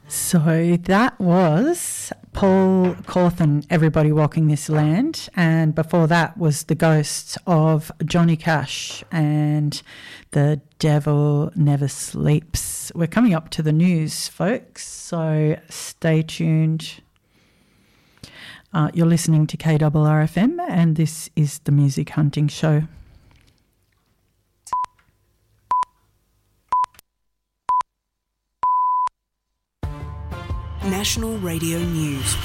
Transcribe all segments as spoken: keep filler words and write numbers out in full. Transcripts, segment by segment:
So that was Paul Cawthon, Everybody Walking This Land, and before that was the ghost of Johnny Cash and The Devil Never Sleeps. We're coming up to the news, folks, so stay tuned. Uh, you're listening to K R R F M, and this is the Music Hunting Show. National Radio News.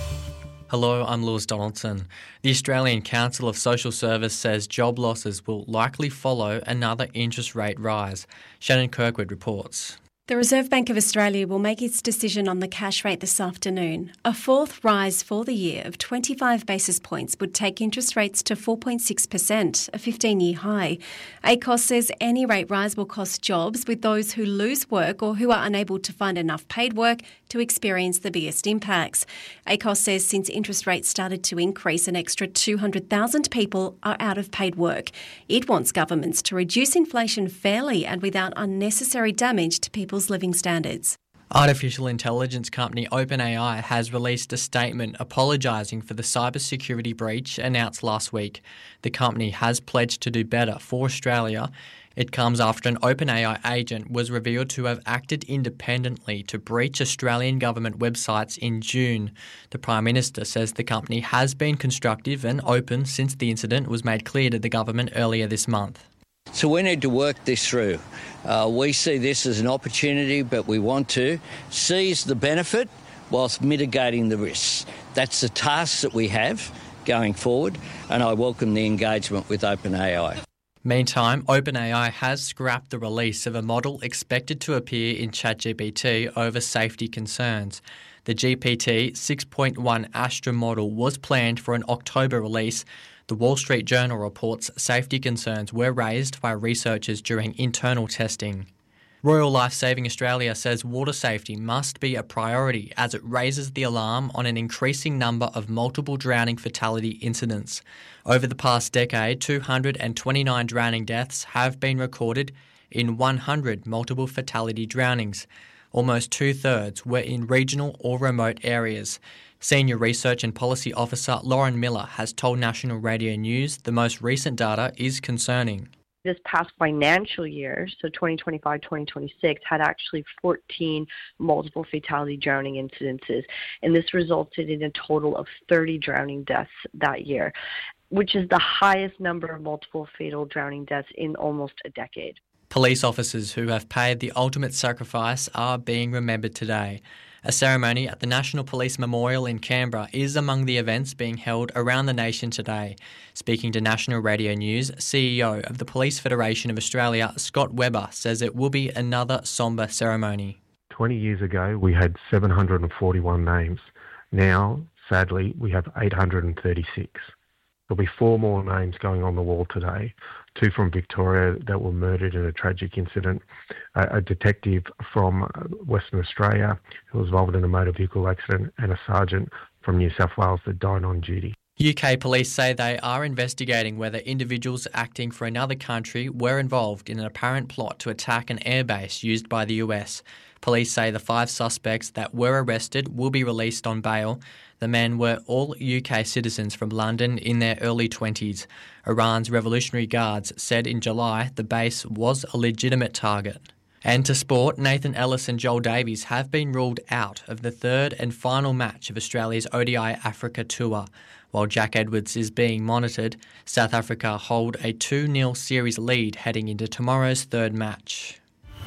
Hello, I'm Lewis Donaldson. The Australian Council of Social Service says job losses will likely follow another interest rate rise. Shannon Kirkwood reports. The Reserve Bank of Australia will make its decision on the cash rate this afternoon. A fourth rise for the year of twenty-five basis points would take interest rates to four point six percent, a fifteen-year high. A C O S says any rate rise will cost jobs, with those who lose work or who are unable to find enough paid work to experience the biggest impacts. A C O S says since interest rates started to increase, an extra two hundred thousand people are out of paid work. It wants governments to reduce inflation fairly and without unnecessary damage to people's living standards. Artificial intelligence company OpenAI has released a statement apologising for the cybersecurity breach announced last week. The company has pledged to do better for Australia. It comes after an OpenAI agent was revealed to have acted independently to breach Australian government websites in June. The Prime Minister says the company has been constructive and open since the incident was made clear to the government earlier this month. So we need to work this through. Uh, we see this as an opportunity, but we want to seize the benefit whilst mitigating the risks. That's the task that we have going forward, and I welcome the engagement with OpenAI. Meantime, OpenAI has scrapped the release of a model expected to appear in ChatGPT over safety concerns. The G P T six point one Astra model was planned for an October release. The Wall Street Journal reports safety concerns were raised by researchers during internal testing. Royal Life Saving Australia says water safety must be a priority as it raises the alarm on an increasing number of multiple drowning fatality incidents. Over the past decade, two hundred twenty-nine drowning deaths have been recorded in one hundred multiple fatality drownings. Almost two-thirds were in regional or remote areas. Senior Research and Policy Officer Lauren Miller has told National Radio News the most recent data is concerning. This past financial year, so twenty twenty-five twenty twenty-six, had actually fourteen multiple fatality drowning incidences, and this resulted in a total of thirty drowning deaths that year, which is the highest number of multiple fatal drowning deaths in almost a decade. Police officers who have paid the ultimate sacrifice are being remembered today. A ceremony at the National Police Memorial in Canberra is among the events being held around the nation today. Speaking to National Radio News, C E O of the Police Federation of Australia, Scott Webber, says it will be another sombre ceremony. twenty years ago, we had seven hundred forty-one names. Now, sadly, we have eight hundred thirty-six. There'll be four more names going on the wall today. Two from Victoria that were murdered in a tragic incident, a, a detective from Western Australia who was involved in a motor vehicle accident, and a sergeant from New South Wales that died on duty. U K police say they are investigating whether individuals acting for another country were involved in an apparent plot to attack an airbase used by the U S. Police say the five suspects that were arrested will be released on bail. The men were all U K citizens from London in their early twenties. Iran's Revolutionary Guards said in July the base was a legitimate target. And to sport, Nathan Ellis and Joel Davies have been ruled out of the third and final match of Australia's O D I Africa Tour. While Jack Edwards is being monitored, South Africa hold a two nil series lead heading into tomorrow's third match.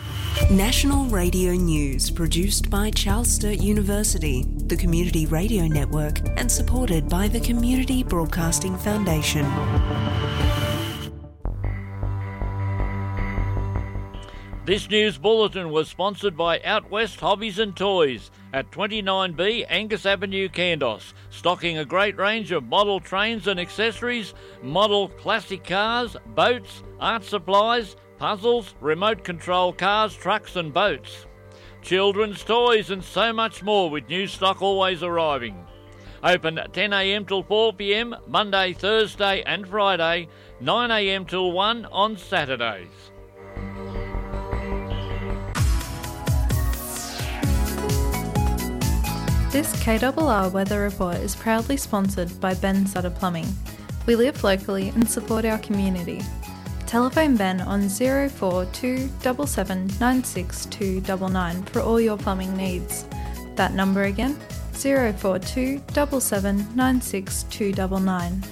National Radio News, produced by Charles Sturt University, the Community Radio Network, and supported by the Community Broadcasting Foundation. This news bulletin was sponsored by Out West Hobbies and Toys at twenty-nine B Angus Avenue, Kandos, stocking a great range of model trains and accessories, model classic cars, boats, art supplies, puzzles, remote control cars, trucks and boats, children's toys and so much more, with new stock always arriving. Open ten a m till four p m Monday, Thursday and Friday, nine a m till one on Saturdays. This K R R weather report is proudly sponsored by Ben Sutter Plumbing. We live locally and support our community. Telephone Ben on zero four two seven seven nine six two nine nine for all your plumbing needs. That number again, zero four two seven seven nine six two nine nine.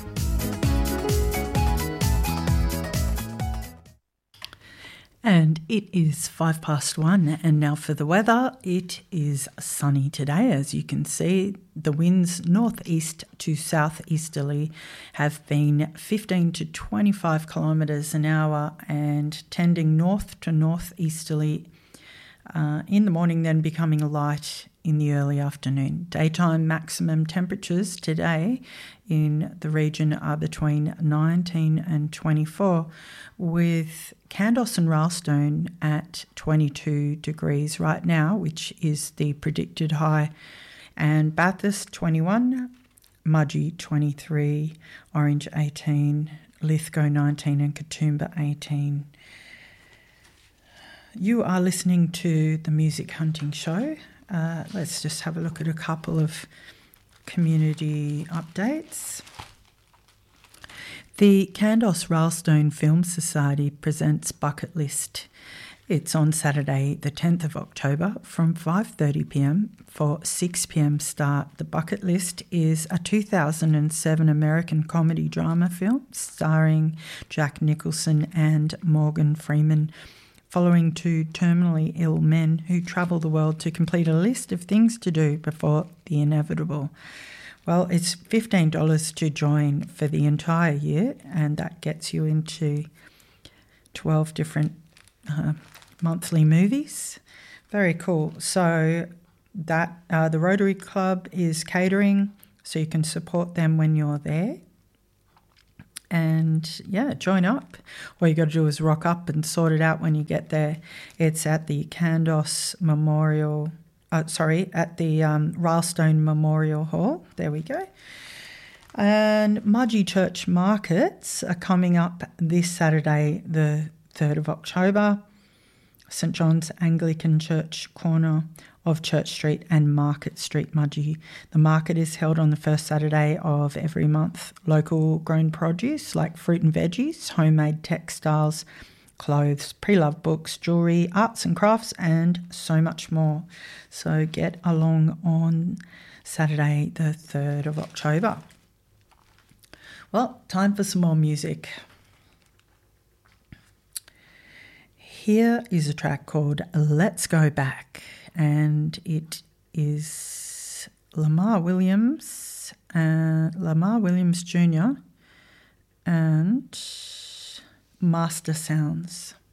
And it is five past one, and now for the weather. It is sunny today, as you can see. The winds northeast to southeasterly have been fifteen to twenty-five kilometres an hour and tending north to northeasterly uh, in the morning, then becoming light in the early afternoon. Daytime maximum temperatures today in the region are between nineteen and twenty-four, with Kandos and Ralstone at twenty-two degrees right now, which is the predicted high, and Bathurst twenty-one, Mudgee twenty-three, Orange eighteen, Lithgow nineteen and Katoomba eighteen. You are listening to the Music Hunting Show. Uh, let's just have a look at a couple of community updates. The Kandos Ralstone Film Society presents Bucket List. It's on Saturday the tenth of October from five thirty p m for six p m start. The Bucket List is a two thousand seven American comedy drama film starring Jack Nicholson and Morgan Freeman, following two terminally ill men who travel the world to complete a list of things to do before the inevitable. Well, it's fifteen dollars to join for the entire year, and that gets you into twelve different uh, monthly movies. Very cool. So that uh, the Rotary Club is catering, so you can support them when you're there. And yeah, join up. All you got to do is rock up and sort it out when you get there. It's at the Kandos Memorial, uh, sorry, at the um, Ralstone Memorial Hall. There we go. And Mudgee Church Markets are coming up this Saturday, the third of October. St John's Anglican Church, corner of Church Street and Market Street, Mudgee. The market is held on the first Saturday of every month. Local grown produce like fruit and veggies, homemade textiles, clothes, pre-loved books, jewellery, arts and crafts, and so much more. So get along on Saturday the third of October. Well, time for some more music. Here is a track called Let's Go Back, and it is Lamar Williams, uh, Lamar Williams Junior and Master Sounds.